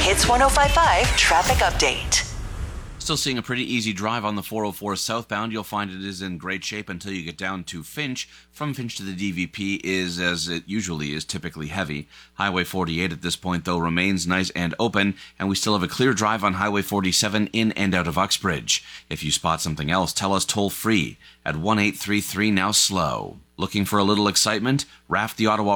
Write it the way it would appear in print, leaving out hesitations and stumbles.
Hits 105.5 traffic update. Still seeing a pretty easy drive on the 404 southbound. You'll find it is in great shape until you get down to Finch. From Finch to the DVP is, as it usually is, typically heavy. Highway 48 at this point, though, remains nice and open, and we still have a clear drive on Highway 47 in and out of Uxbridge. If you spot something else, tell us toll-free at 1-833 now slow. Looking for a little excitement? Raft the Ottawa